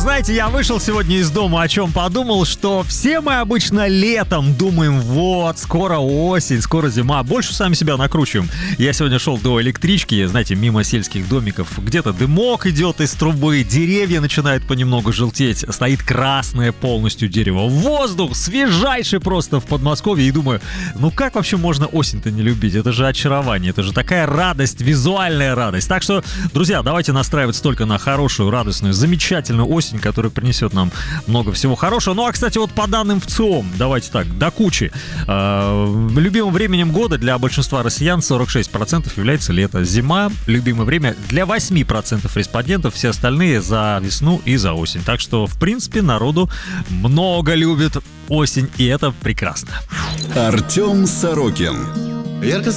знаете, я вышел сегодня из дома, о чем подумал, что все мы обычно летом думаем, вот, скоро осень, скоро зима, больше сами себя накручиваем. Я сегодня шел до электрички, знаете, мимо сельских домиков, где-то дымок идет из трубы, деревья начинают понемногу желтеть, стоит красное полностью дерево, воздух свежайший просто в Подмосковье, и думаю, ну как вообще можно осень-то не любить? Это же очарование, это же такая радость, визуальная радость. Так что, друзья, давайте настраиваться только на хорошую, радостную, замечательную осень, которая принесет нам много всего хорошего. Ну, а, кстати, вот по данным ВЦИОМ, давайте так, до кучи. Любимым временем года для большинства россиян 46% является лето. Зима – любимое время для 8% респондентов, все остальные за весну и за осень. Так что, в принципе, народу много любит осень, и это прекрасно. Артем Сорокин.